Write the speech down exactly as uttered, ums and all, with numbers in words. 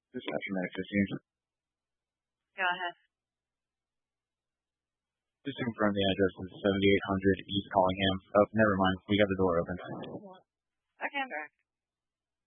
Dispatcher Medic fifteen. Go ahead. Just to confirm the address is seventy-eight hundred East Collingham. Oh, never mind. We got the door open. Okay, I'm back.